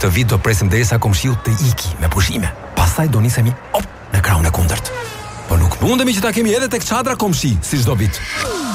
Këtë vit do presim derisa komshiu të iki me pushime. Pastaj do nisemi në krahun e kundërt. Po nuk mundemi që ta kemi edhe tek çadra komshi, si çdo vit.